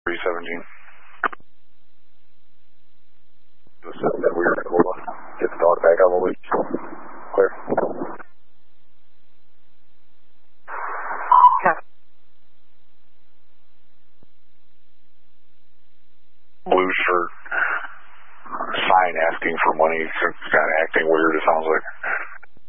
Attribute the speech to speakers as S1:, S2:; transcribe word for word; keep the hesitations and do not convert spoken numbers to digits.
S1: three seventeen. That we were able to get the dog back on the loop. Clear. Blue shirt, sign asking for money, kind of acting weird, it sounds like.